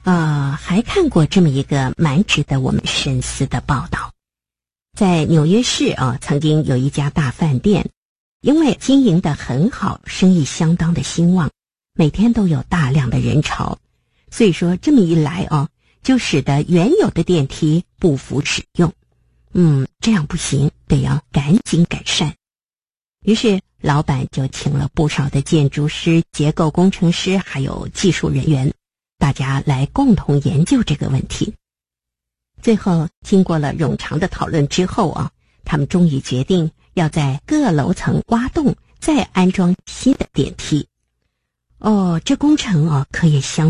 还看过这么一个蛮值得我们深思的报道。在纽约市曾经有一家大饭店，因为经营得很好，生意相当的兴旺，每天都有大量的人潮，所以说这么一来就使得原有的电梯不敷使用。这样不行，得要赶紧改善。于是老板就请了不少的建筑师、结构工程师还有技术人员，大家来共同研究这个问题。最后经过了冗长的讨论之后他们终于决定要在各楼层挖洞，再安装新的电梯。这工程可也相